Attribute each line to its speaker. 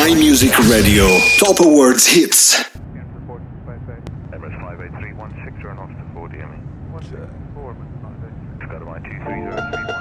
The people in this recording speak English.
Speaker 1: iMusic Radio. Top Awards hits.
Speaker 2: Emirates 58316, turn off to 4 DME. 4, Skyline 23031.